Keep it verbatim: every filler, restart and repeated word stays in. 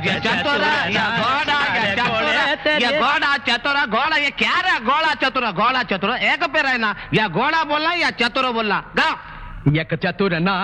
चतुर या घोड़ा या चतुर या घोड़ा चतुर घोड़ा ये क्या है घोड़ा चतुर घोड़ा चतुर एक पे रहना या घोड़ा बोलना या चतुर बोलना गा एक चतुर ना